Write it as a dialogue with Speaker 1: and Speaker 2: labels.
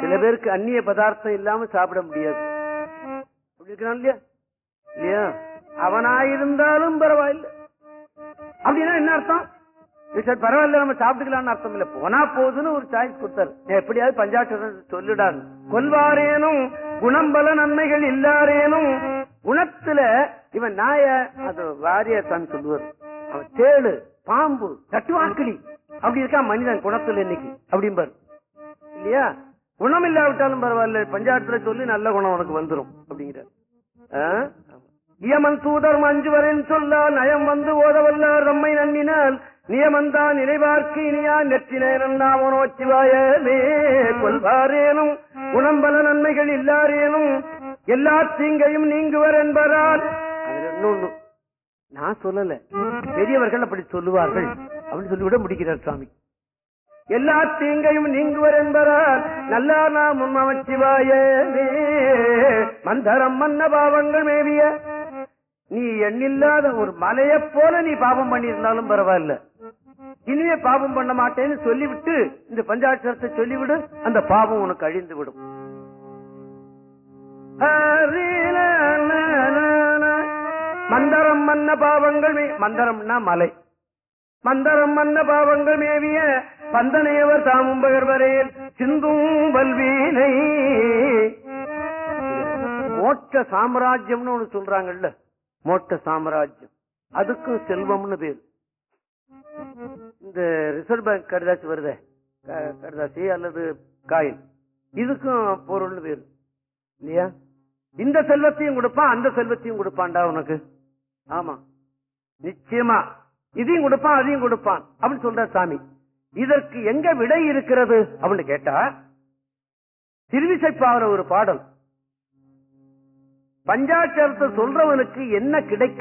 Speaker 1: சில பேருக்கு அந்நிய பதார்த்தம் இல்லாம சாப்பிட முடியாது. அப்படி இருக்கிறான் இல்லையா? இல்லையா? அவனாயிருந்தாலும் பரவாயில்லை. அப்படின்னா என்ன அர்த்தம்? பரவாயில்ல நம்ம சாப்பிட்டுக்கலாம்னு அர்த்தம் இல்ல. போனா போதுன்னு ஒரு சாய்ஸ் கொடுத்தாரு. எப்படியாவது பஞ்சாட்சரம் சொல்லிடாது. கொல்வாரேனும் குணம்பல நன்மைகள் இல்லாரேனும் குணத்துல இவன் நாய அது வாரியத்தான் சொல்லுவார். அவன் தேளு பாம்பு தட்டுவாக்கிலி அப்படி இருக்கா மனிதன் குணத்துல இன்னைக்கு அப்படிம்பாரு இல்லையா? குணம் இல்லாவிட்டாலும் பரவாயில்ல, பஞ்சாயத்துல சொல்லி நல்ல குணம் உனக்கு வந்துடும் அப்படிங்கிறார். இயமன் தூதர் அஞ்சுவரன் சொல்ல நயம் வந்து ஓதவல்லார் நம்மை நன்னினால் நியமந்தான் நினைவார்க்கு இனியா நெற்றினோச்சிவாயே கொல்வாரேனும் குணம்பல நன்மைகள் இல்லாரேனும் எல்லா தீங்கையும் நீங்குவர் என்பதால். இன்னொன்னு நான் சொல்லல, பெரியவர்கள் அப்படி சொல்லுவார்கள் அப்படின்னு சொல்லிவிட முடிக்கிறார் சுவாமி. எல்லா தீங்கையும் நீங்குவர் என்பதால் நல்லா நாம் நமச்சிவாயே மந்தரம் மன்ன பாவங்கள் மேவிய. நீ எண்ணில்லாத ஒரு மலையை போல நீ பாவம் பண்ணியிருந்தாலும் பரவாயில்ல, இனிமே பாவம் பண்ண மாட்டேன்னு சொல்லிவிட்டு இந்த பஞ்சாட்சரத்தை சொல்லிவிடு, அந்த பாவம் உனக்கு அழிந்து விடும். மந்தரம் மன்ன பாவங்கள் மந்தரம்னா மலை. மந்தரம் மன்ன பாவங்கள் மேவிய பந்தனையவர் தாமும் பகர்வரேல் சிந்தும் வல்வீனை. மோட்ச சாம்ராஜ்யம்னு ஒண்ணு சொல்றாங்கல்ல, மோட்ச சாம்ராஜ்யம், அதுக்கும் செல்வம்னு பேரு. இந்த ரிசர்வ் பேங்க் கடிதாசி வருதே, கடிதாசி அல்லது காயின், இதுக்கும் பொருள்னு பேரு இல்லையா? இந்த செல்வத்தையும் கொடுப்பான், அந்த செல்வத்தையும் கொடுப்பான்டா உனக்கு. ஆமா நிச்சயமா, இதையும் கொடுப்பான் அதையும் கொடுப்பான் அப்படின்னு சொல்ற சாமி. இதற்கு எங்க விடை இருக்கிறது அப்படின்னு கேட்டா, திருவிசைப்பாவில ஒரு பாடல், பஞ்சாட்சரத்தை சொல்றவனுக்கு என்ன கிடைக்கும்